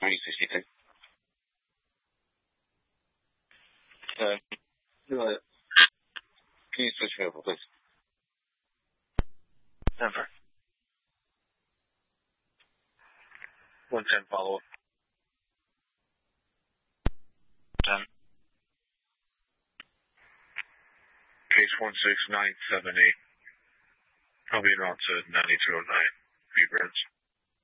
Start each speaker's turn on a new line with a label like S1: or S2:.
S1: 3063. Can you switch me over, please?
S2: Denver. 110 follow-up. 10. Case 16978. I'll be around to 9209. Rebreds.